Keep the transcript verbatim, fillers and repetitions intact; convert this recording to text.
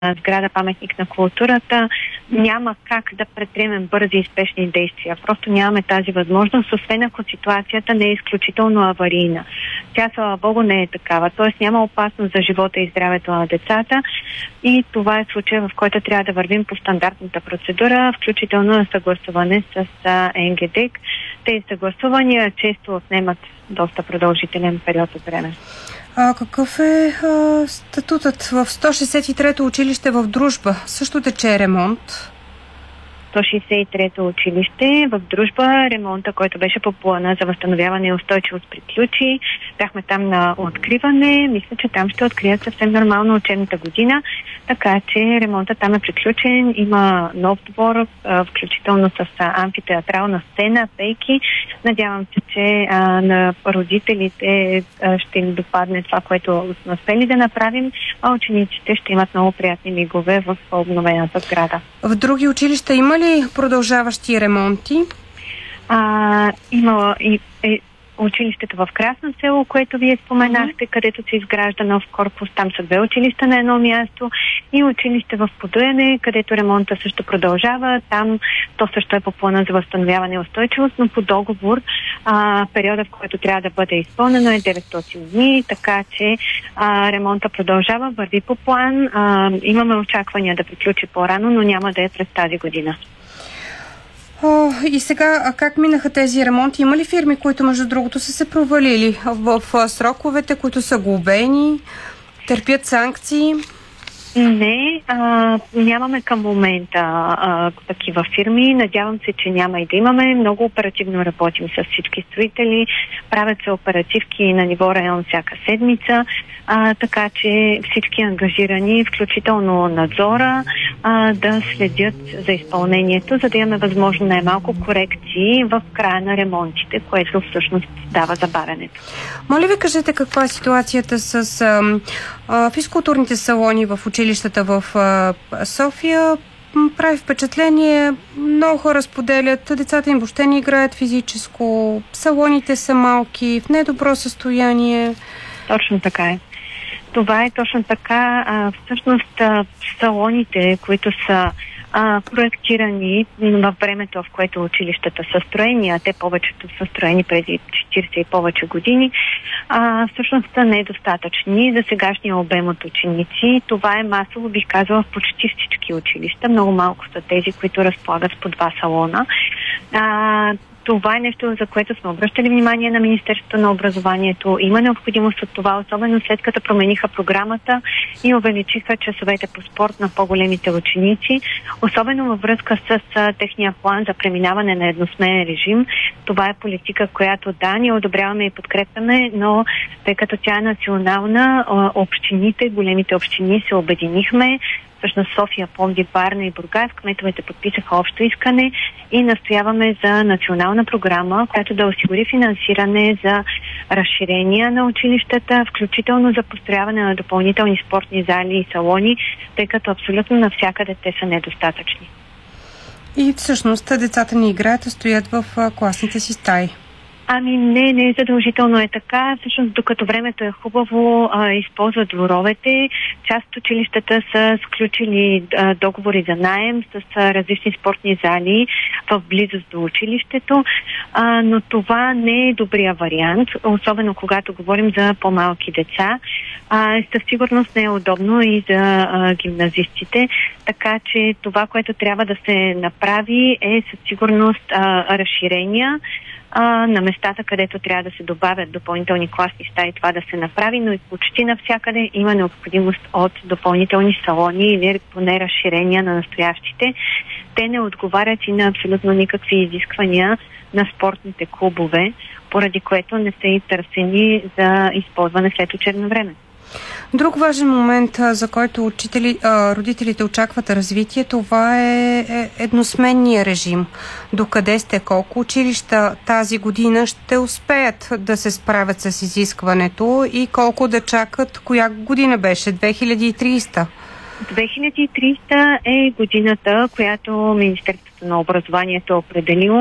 сграда паметник на културата, няма как да предприемем бързи и спешни действия. Просто нямаме тази възможност, освен ако ситуацията не е изключително аварийна. Тя, слава Богу, не е такава. Т.е. няма опасност за живота и здравето на децата и това е случая, в който трябва да вървим по стандартната процедура, включително на съгласуване с ЕНГЕДЕК. Тези съгласувания често отнемат доста продължителен период от време. А какъв е а, статутът в сто шестдесет и трето училище в Дружба? Също тече ремонт. сто шестдесет и трето училище в Дружба, ремонта, който беше по плана за възстановяване и устойчивост, приключи. Бяхме там на откриване. Мисля, че там ще открият съвсем нормално учебната година, така че ремонтът там е приключен. Има нов двор, включително с амфитеатрална сцена, пейки. Надявам се, че а, на родителите а, ще им допадне това, което сме успели да направим, а учениците ще имат много приятни мигове в обновената сграда. В други училища има ли продължаващи ремонти? А, има и е, училището в Красно село, което вие споменахте, mm-hmm. където се изгражда нов корпус. Там са две училища на едно място и училище в Подуяне, където ремонта също продължава. Там то също е по плана за възстановяване и устойчивост, но по договор а, периода, в който трябва да бъде изпълнено е деветстотин дни, така че а, ремонта продължава, върви по план. А, имаме очаквания да приключи по-рано, но няма да е през тази година. О, и сега, а как минаха тези ремонти? Има ли фирми, които между другото са се провалили в, в сроковете, които са глобени, търпят санкции? Не, а, нямаме към момента а, такива фирми. Надявам се, че няма и да имаме. Много оперативно работим с всички строители. Правят се оперативки на ниво район всяка седмица, а, така че всички ангажирани, включително надзора, а, да следят за изпълнението, за да имаме възможно най-малко корекции в края на ремонтите, което всъщност дава забавянето. Моля ви, кажете каква е ситуацията с а, а, физкултурните салони в училищата в а, София. Прави впечатление, много хора споделят, децата им въобще не играят физическо, салоните са малки, в недобро състояние. Точно така е. Това е точно така. А, всъщност а, салоните, които са а, проектирани във времето, в което училищата са строени, а те повечето са строени преди четиридесет и повече години, а, всъщност са недостатъчни за сегашния обем от ученици. Това е масово, бих казала, в почти всички училища. Много малко са тези, които разполагат с по два салона. А, Това е нещо, за което сме обръщали внимание на Министерството на образованието. Има необходимост от това, особено след като промениха програмата и увеличиха часовете по спорт на по-големите ученици, особено във връзка с техния план за преминаване на едносменен режим. Това е политика, която да, ние одобряваме и подкрепяме, но тъй като тя е национална, общините, големите общини се обединихме. Всъщност София, Пловдив, Варна и Бургас, кметовете подписаха общо искане и настояваме за национална програма, която да осигури финансиране за разширение на училищата, включително за построяване на допълнителни спортни зали и салони, тъй като абсолютно навсякъде те са недостатъчни. И всъщност децата не играят, а стоят в класните си стаи. Ами не, не задължително е така. Всъщност, докато времето е хубаво, а, използват дворовете. Част от училищата са сключили а, договори за наем с а, различни спортни зали в близост до училището, а, но това не е добрия вариант, особено когато говорим за по-малки деца. А, със сигурност не е удобно и за а, гимназистите, така че това, което трябва да се направи е със сигурност а, разширения А, на местата, където трябва да се добавят допълнителни класни стаи, това да се направи, но и почти навсякъде има необходимост от допълнителни салони или поне разширения на настоящите. Те не отговарят и на абсолютно никакви изисквания на спортните клубове, поради което не са и търсени за използване след учебно време. Друг важен момент, за който учители, родителите очакват развитие, това е едносменния режим. Докъде сте? Колко училища тази година ще успеят да се справят с изискването и колко да чакат? Коя година беше? две хиляди и тридесета? две хиляди и тридесета е годината, която Министерството на образованието е определило